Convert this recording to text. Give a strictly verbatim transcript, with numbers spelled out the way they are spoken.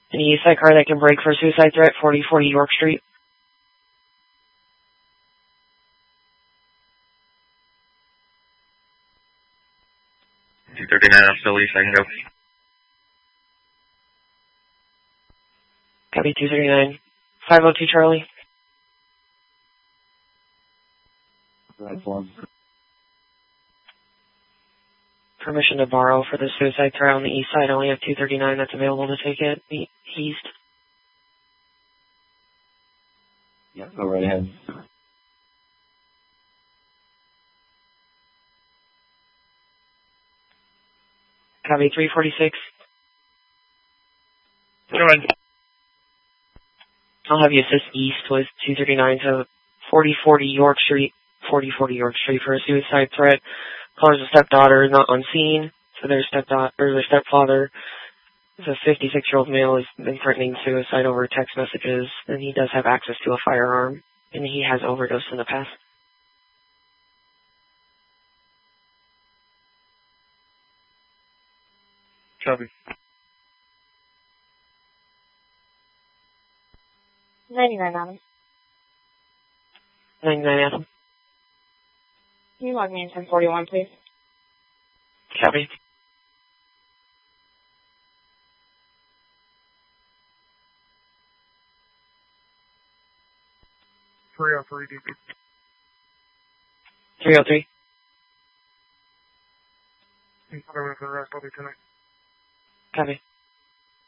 Any East Side car that can brake for a suicide threat, forty forty York Street. two thirty-nine, I'm still East, I can go. Copy two thirty-nine. five oh two Charlie. That's one. Permission to borrow for the suicide threat on the east side. I only have two thirty-nine that's available to take it. The east. Yeah, go right ahead. Copy three forty-six. Go ahead. I'll have you assist east with two thirty-nine to forty forty York Street. forty forty York Street for a suicide threat. Caller's a stepdaughter, not on scene. So their stepdaughter, or their stepfather, is a fifty-six-year-old male, has been threatening suicide over text messages, and he does have access to a firearm, and he has overdosed in the past. Copy. ninety-nine, Adam. ninety-nine, Adam. Can you log me in ten forty-one, please? Copy. three oh three D P. three oh three. I'm for the rest, I'll be tonight. Copy.